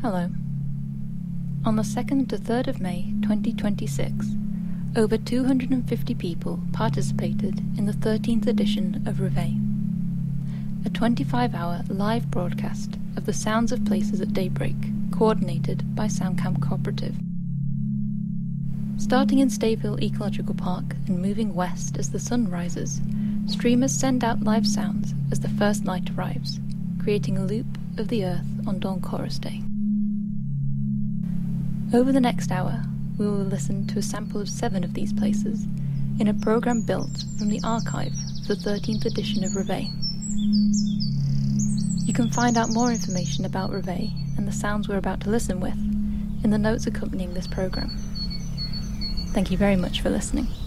Hello. On the 2nd to 3rd of May 2026, over 250 people participated in the 13th edition of Reveille, a 25-hour live broadcast of the sounds of places at daybreak, coordinated by Soundcamp Cooperative. Starting in Stayville Ecological Park and moving west as the sun rises, streamers send out live sounds as the first light arrives, creating a loop of the Earth on Dawn Chorus Day. Over the next hour, we will listen to a sample of 7 of these places in a program built from the archive of the 13th edition of Reveille. You can find out more information about Reveille and the sounds we're about to listen with in the notes accompanying this program. Thank you very much for listening.